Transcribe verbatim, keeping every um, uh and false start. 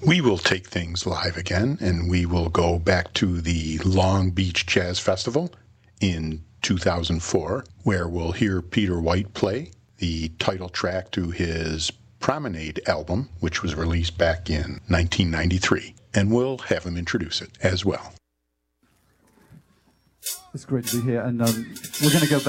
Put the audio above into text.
We will take things live again, and we will go back to the Long Beach Jazz Festival in two thousand four, where we'll hear Peter White play the title track to his Promenade album, which was released back in nineteen ninety-three, and we'll have him introduce it as well. It's great to be here, and um, we're going to go back